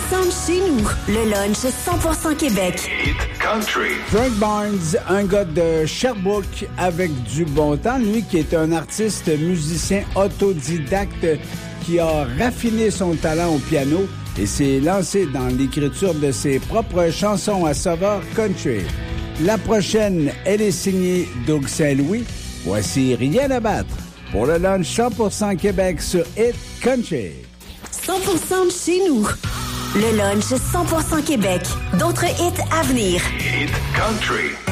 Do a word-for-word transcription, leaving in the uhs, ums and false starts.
cent de chez nous. Le lunch cent pour cent Québec. Hit Country. Frank Barnes, un gars de Sherbrooke avec du bon temps. Lui qui est un artiste musicien autodidacte qui a raffiné son talent au piano et s'est lancé dans l'écriture de ses propres chansons à saveur country. La prochaine, elle est signée Doug Saint-Louis. Voici Rien à battre pour le lunch cent pour cent Québec sur Hit Country. cent pour cent de chez nous. Le lunch cent pour cent Québec. D'autres hits à venir. Hit Country.